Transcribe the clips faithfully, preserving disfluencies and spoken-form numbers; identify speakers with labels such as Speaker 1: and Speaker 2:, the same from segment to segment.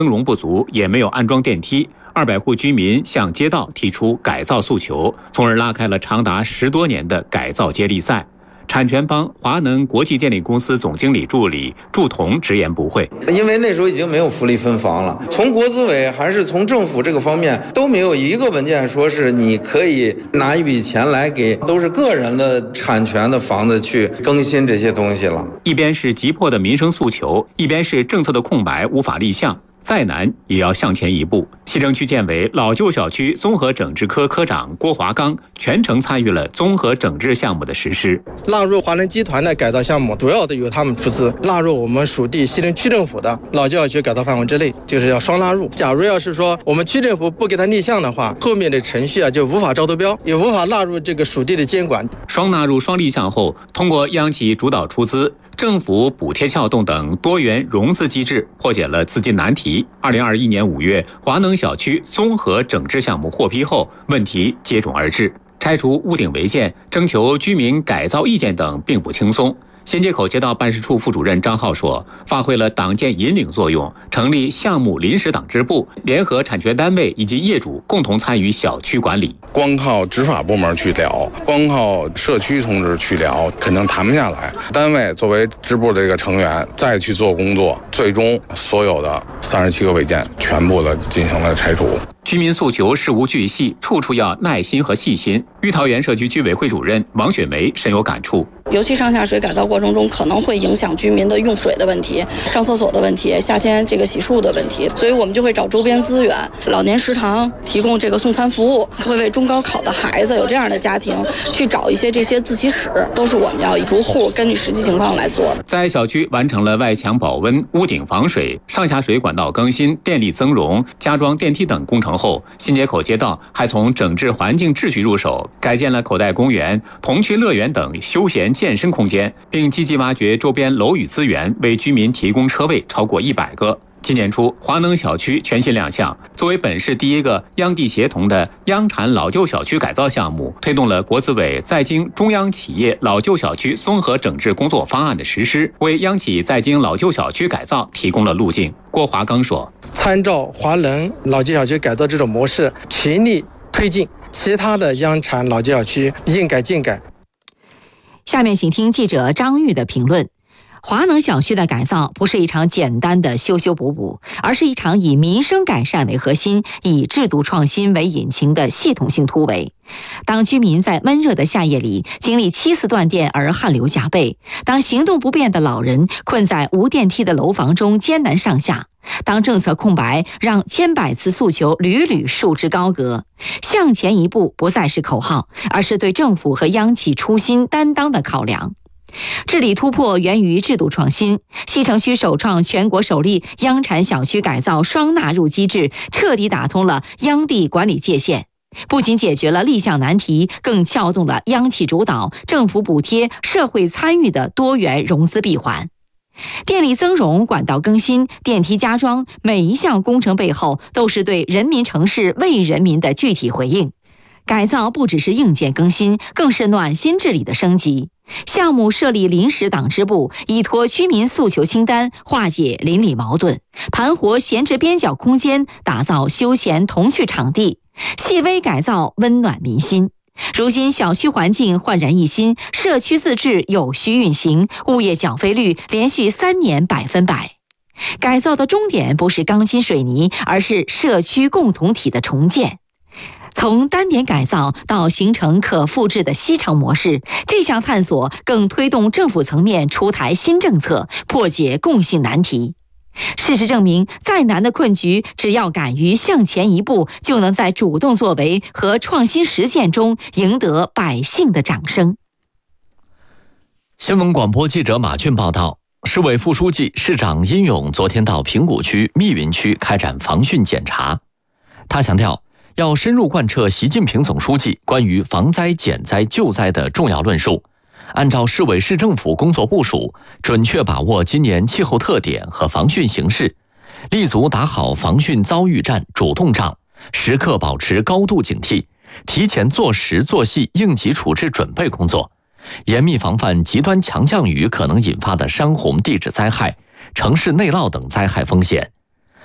Speaker 1: 灯容不足，也没有安装电梯。二百户居民向街道提出改造诉求，从而拉开了长达十多年的改造接力赛。产权方华能国际电力公司总经理助理祝同直言不讳，
Speaker 2: 因为那时候已经没有福利分房了，从国资委还是从政府这个方面都没有一个文件说是你可以拿一笔钱来给都是个人的产权的房子去更新这些东西了。
Speaker 1: 一边是急迫的民生诉求，一边是政策的空白无法立项，再难也要向前一步。西城区建委老旧小区综合整治科科长郭华刚全程参与了综合整治项目的实施。
Speaker 3: 纳入华能集团的改造项目，主要的由他们出资，纳入我们属地西城区政府的老旧小区改造范围之内，就是要双纳入。假如要是说我们区政府不给他立项的话，后面的程序啊就无法招投标，也无法纳入这个属地的监管。
Speaker 1: 双纳入双立项后，通过央企主导出资、政府补贴撬动等多元融资机制，破解了资金难题。二零二一年五月，华能小区综合整治项目获批后，问题接踵而至。拆除屋顶违建、征求居民改造意见等并不轻松。新街口街道办事处副主任张浩说，发挥了党建引领作用，成立项目临时党支部，联合产权单位以及业主共同参与小区管理。
Speaker 4: 光靠执法部门去聊，光靠社区同志去聊，肯定谈不下来。单位作为支部的这个成员再去做工作，最终所有的三十七个违建全部的进行了拆除。
Speaker 1: 居民诉求事无巨细，处处要耐心和细心。玉桃园社区居委会主任王雪梅深有感触，
Speaker 5: 尤其上下水改造过程中可能会影响居民的用水的问题、上厕所的问题、夏天这个洗漱的问题，所以我们就会找周边资源，老年食堂提供这个送餐服务，会为中高考的孩子有这样的家庭去找一些这些自习室，都是我们要逐户根据实际情况来做的。
Speaker 1: 在小区完成了外墙保温、屋顶防水、上下水管道更新、电力增容、加装电梯等工程后，新街口街道还从整治环境秩序入手，改建了口袋公园、童趣乐园等休闲健身空间，并积极挖掘周边楼宇资源，为居民提供车位超过一百个。今年初，华能小区全新亮相，作为本市第一个央地协同的央产老旧小区改造项目，推动了国资委在京中央企业老旧小区综合整治工作方案的实施，为央企在京老旧小区改造提供了路径。郭华刚说，
Speaker 3: 参照华能老旧小区改造这种模式，全力推进其他的央产老旧小区应改尽改。
Speaker 6: 下面请听记者张玉的评论。华能小区的改造不是一场简单的修修补补，而是一场以民生改善为核心、以制度创新为引擎的系统性突围。当居民在闷热的夏夜里经历七次断电而汗流浃背，当行动不便的老人困在无电梯的楼房中艰难上下，当政策空白让千百次诉求屡屡束之高阁，向前一步不再是口号，而是对政府和央企初心担当的考量。治理突破源于制度创新，西城区首创全国首例央产小区改造双纳入机制，彻底打通了央地管理界限，不仅解决了立项难题，更撬动了央企主导、政府补贴、社会参与的多元融资闭环。电力增容、管道更新、电梯加装，每一项工程背后都是对人民城市为人民的具体回应。改造不只是硬件更新，更是暖心治理的升级。项目设立临时党支部，依托居民诉求清单，化解邻里矛盾，盘活闲置边角空间，打造休闲童趣场地，细微改造温暖民心。如今小区环境焕然一新，社区自治有序运行，物业缴费率连续三年百分百。改造的终点不是钢筋水泥，而是社区共同体的重建。从单点改造到形成可复制的西城模式，这项探索更推动政府层面出台新政策，破解共性难题。事实证明，再难的困局，只要敢于向前一步，就能在主动作为和创新实践中赢得百姓的掌声。
Speaker 7: 新闻广播记者马俊报道，市委副书记、市长殷勇昨天到平谷区、密云区开展防汛检查。他强调，要深入贯彻习近平总书记关于防灾、减灾、救灾的重要论述，按照市委市政府工作部署，准确把握今年气候特点和防汛形势，立足打好防汛遭遇战主动仗，时刻保持高度警惕，提前做实做细应急处置准备工作，严密防范极端强降雨可能引发的山洪地质灾害、城市内涝等灾害风险。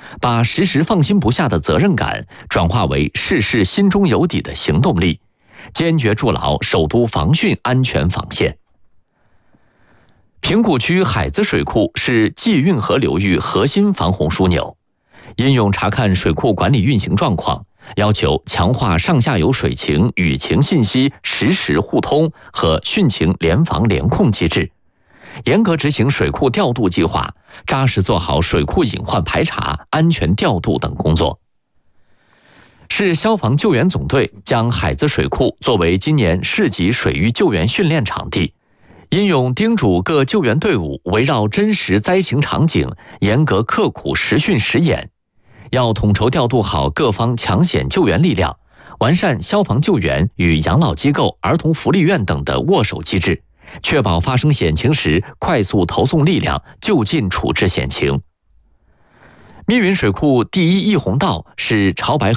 Speaker 7: 把时时放心不下的责任感转化为事事心中有底的行动力，坚决筑牢首都防汛安全防线。平谷区海子水库是冀运河流域核心防洪枢纽，应用查看水库管理运行状况，要求强化上下游水情、雨情信息实时互通和汛情联防联控机制，严格执行水库调度计划，扎实做好水库隐患排查、安全调度等工作。市消防救援总队将海子水库作为今年市级水域救援训练场地，应用叮嘱各救援队伍围绕真实灾情场景，严格刻苦实训实演，要统筹调度好各方抢险救援力量，完善消防救援与养老机构、儿童福利院等的握手机制，确保发生险情时快速投送力量，就近处置险情。密云水库第一溢洪道是潮白